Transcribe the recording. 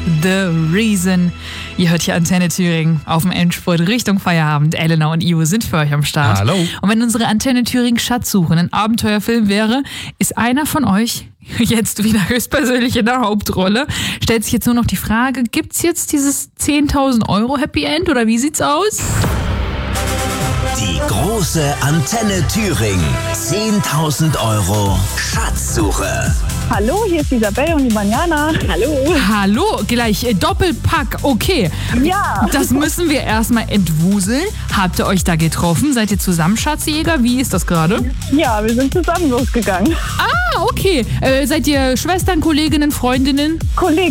The Reason. Ihr hört hier Antenne Thüringen auf dem Endspurt Richtung Feierabend. Elena und Ivo sind für euch am Start. Hallo. Und wenn unsere Antenne Thüringen Schatzsuche ein Abenteuerfilm wäre, ist einer von euch jetzt wieder höchstpersönlich in der Hauptrolle. Stellt sich jetzt nur noch die Frage, gibt's jetzt dieses 10.000 Euro Happy End oder wie sieht's aus? Die große Antenne Thüringen. 10.000 Euro Schatzsuche. Hallo, hier ist Isabel und die Manjana. Hallo. Hallo, gleich Doppelpack, okay. Ja. Das müssen wir erstmal entwuseln. Habt ihr euch da getroffen? Seid ihr zusammen Schatzjäger? Wie ist das gerade? Ja, wir sind zusammen losgegangen. Ah, okay. Seid ihr Schwestern, Kolleginnen, Freundinnen? Kollegen.